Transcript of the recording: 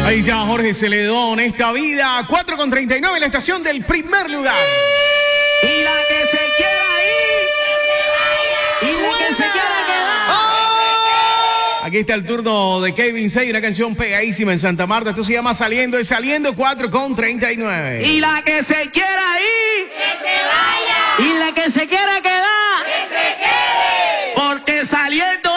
Ahí está Jorge Celedón, esta vida, 4:39 en la estación del primer lugar. Y la que se quiera ir, y la que se quiera quedar. Aquí está el turno de Kevin Say, una canción pegadísima en Santa Marta. Esto se llama Saliendo, es Saliendo, 4:39. Y la que se quiera